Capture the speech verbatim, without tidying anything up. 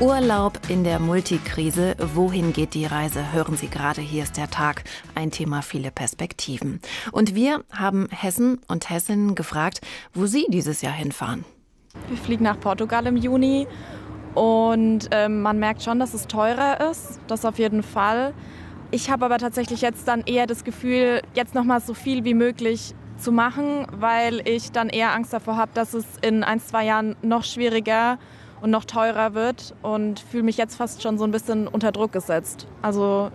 Urlaub in der Multikrise. Wohin geht die Reise? Hören Sie gerade, hier ist der Tag. Ein Thema, viele Perspektiven. Und wir haben Hessen und Hessinnen gefragt, wo sie dieses Jahr hinfahren. Wir fliegen nach Portugal im Juni und ähm, man merkt schon, dass es teurer ist. Das auf jeden Fall. Ich habe aber tatsächlich jetzt dann eher das Gefühl, jetzt noch mal so viel wie möglich zu machen, weil ich dann eher Angst davor habe, dass es in ein, zwei Jahren noch schwieriger und noch teurer wird und fühle mich jetzt fast schon so ein bisschen unter Druck gesetzt. Also